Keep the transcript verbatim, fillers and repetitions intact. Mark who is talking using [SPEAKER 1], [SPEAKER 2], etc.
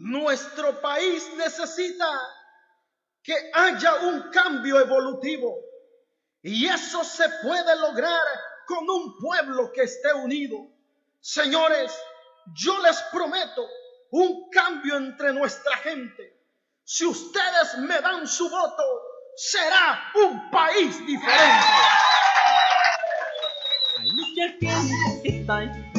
[SPEAKER 1] Nuestro país necesita que haya un cambio evolutivo y eso se puede lograr con un pueblo que esté unido. Señores, yo les prometo un cambio entre nuestra gente. Si ustedes me dan su voto, será un país diferente.
[SPEAKER 2] Hay mucha gente que está